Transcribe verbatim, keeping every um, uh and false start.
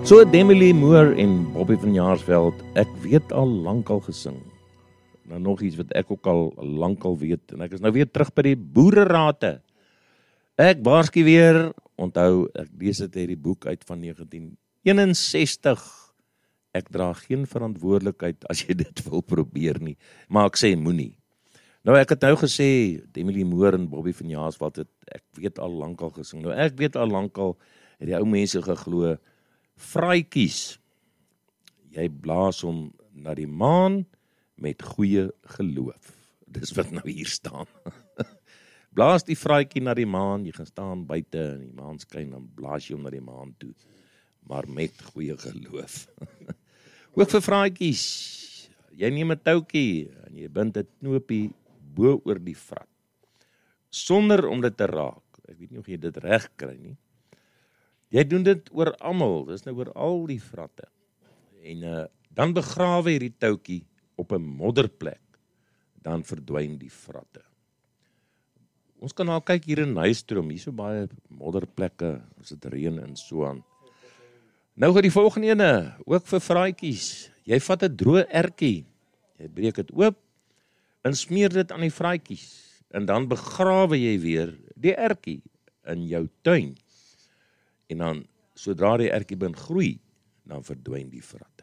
So Demi Lee Moore en Bobby van Jaarsveld, ek weet al lankal gesing. Nou nog iets wat ek ook al lankal weet, en ek is nou weer terug by die boererate. Ek waarsku weer, onthou, ek lees dit uit die boek uit van negentien eenensestig. Ek dra geen verantwoordelikheid as jy dit wil probeer nie, maar ek sê moenie. Nou ek het nou gesê, Demi Lee Moore en Bobby van Jaarsveld het, ek weet al lankal gesing. Nou ek weet al lankal, het die ou mense geglo, Vraaikies, jy blaas hom na die maan met goeie geloof. Dis wat nou hier staan. Blaas die vraaikie na die maan, jy gaan staan buite en die maan skyn, dan blaas jy hom na die maan toe, maar met goeie geloof. Ook vir vraaikies, jy neem 'n toukie en jy bind 'n knoopie bo oor die vrat, sonder om dit te raak. Ek weet nie of jy dit reg kry nie. Jy doen dit oor almal, dis nou oor al die vratte. En uh, dan begrawe jy die toukie op 'n modderplek, dan verdwyn die vratte. Ons kan al kyk hier in Nystrom, hier so baie modderplekke, as dit reën en so aan. Nou gaan die volgende ene, ook vir vraaikies. Jy vat 'n droë ertjie, jy breek dit oop en smeer dit aan die vraaikies. En dan begrawe jy weer die ertjie in jou tuin. En dan, sodra die ertjie begin groei, dan verdwyn die vrat.